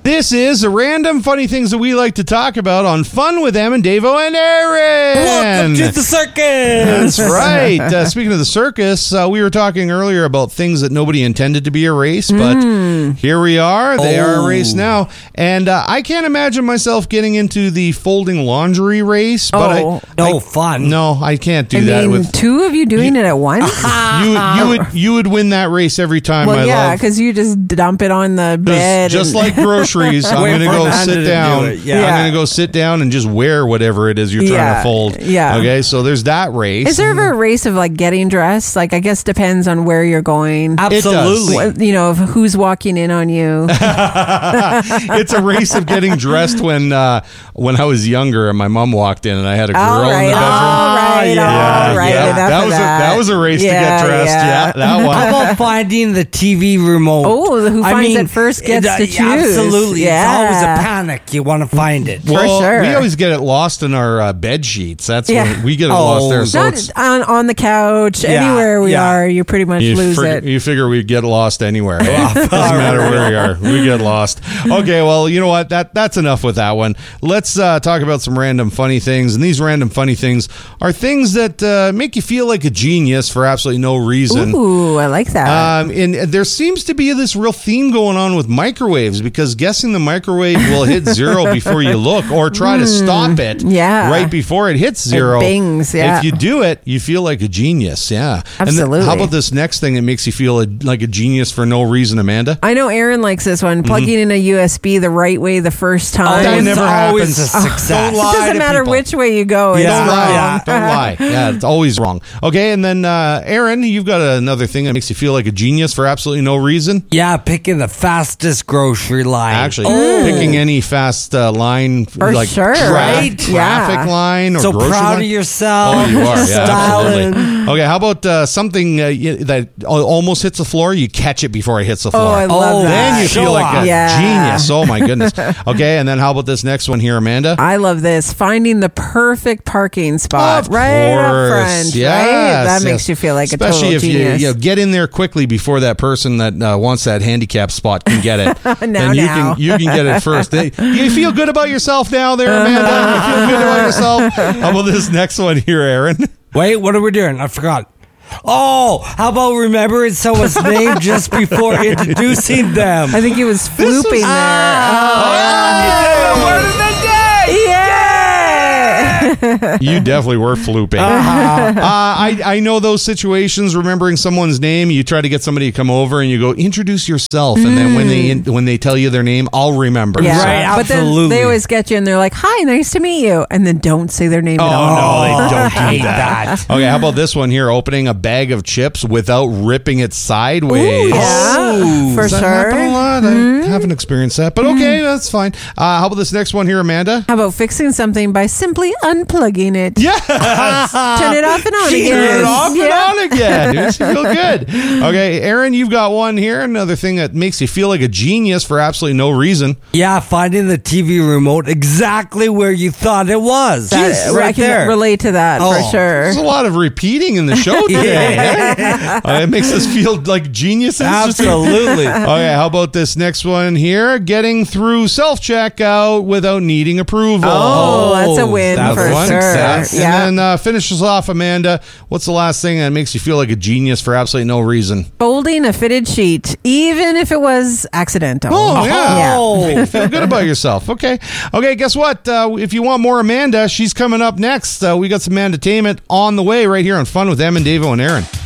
This is the random funny things that we like to talk about on Fun with Em and Davo and Aaron. Welcome to the circus. That's right. Speaking of the circus, we were talking earlier about things that nobody intended to be a race, but here we are. They are a race now. And I can't imagine myself getting into the folding laundry race. But fun. No, I can't do that. With two of you doing it at once? you would win that race every time, well, my love. because you just dump it on the bed. Just like groceries. I'm going to go sit down. I'm going to go sit down and just wear whatever it is you're trying to fold. Yeah. Okay, so there's that race. Is there ever a race of like getting dressed? Like, I guess depends on where you're going. Absolutely. You know, of who's walking in on you. It's a race of getting dressed when I was younger and my mom walked in and I had a girl in the bedroom. All right. That was a race to get dressed. Yeah, that one. How about finding the TV remote? Oh, who finds it first gets to choose. Absolutely. Yeah. It's always a panic. You want to find it. Well, for sure. We always get it lost in our bed sheets. That's when we get it lost there. So not on the couch, anywhere we are, you pretty much lose it. You figure we get lost anywhere. Doesn't matter where we are. We get lost. Okay, well, you know what? That's enough with that one. Let's talk about some random funny things. And these random funny things are things that make you feel like a genius for absolutely no reason. Ooh, I like that. And there seems to be this real theme going on with microwaves, because guessing the microwave will hit zero before you look, or try to stop it right before it hits zero. It bings, If you do it, you feel like a genius. Yeah. Absolutely. And how about this next thing that makes you feel like a genius for no reason, Amanda? I know Aaron likes this one. Plugging in a USB the right way the first time. That never always happens. a success. It doesn't matter which way you go. It's wrong. Don't lie. Yeah, it's always wrong. Okay, and then Aaron, you've got another thing that makes you feel like a genius for absolutely no reason. Yeah, picking the fastest grocery line. Actually, picking any fast line, for like sure, right? traffic line or so grocery proud line. of yourself. Oh, you are. Yeah, Styling. absolutely. Okay, how about something that almost hits the floor? You catch it before it hits the floor. Oh, I love that. Then you feel like a genius. Oh my goodness. Okay, and then how about this next one here, Amanda? I love this. Finding the perfect parking spot right up front. Yes, right? That makes you feel like especially a total if genius. you get in there quickly before that person that wants that handicap spot can get it. Then you can get it first. You feel good about yourself now there, Amanda? You feel good about yourself? How about this next one here, Aaron? Wait, what are we doing? I forgot. Oh, how about remembering someone's name just before introducing them? I think he was flooping there. Word of the day! Yeah! You definitely were flooping. I know those situations. Remembering someone's name, you try to get somebody to come over and you go, introduce yourself, and then when they tell you their name, I'll remember. Yeah, right, but absolutely. then they always get you and they're like, "Hi, nice to meet you," and then don't say their name at all. No, they don't do hate that. Okay, how about this one here? Opening a bag of chips without ripping it sideways. Ooh, yeah, for Does that sure. happen a lot? I haven't experienced that, but okay, that's fine. How about this next one here, Amanda? How about fixing something by simply unplugging it? Yes. Turn it off and on again. Turn it off and on again. Makes you feel good. Okay, Aaron, you've got one here. Another thing that makes you feel like a genius for absolutely no reason. Yeah, finding the TV remote exactly where you thought it was. I can relate to that for sure. There's a lot of repeating in the show today. It makes us feel like geniuses. Absolutely. Okay, how about this next one here? Getting through self-checkout without needing approval. Oh, that's a win That's for one sure. success. Yeah. And then finish us off, Amanda. What's the last thing that makes you feel like a genius for absolutely no reason? Folding a fitted sheet, even if it was accidental. Oh, yeah. Oh. You feel good about yourself. Okay, guess what? If you want more Amanda, she's coming up next. We got some Amanda-tainment on the way right here on Fun with Em and Davo and Aaron.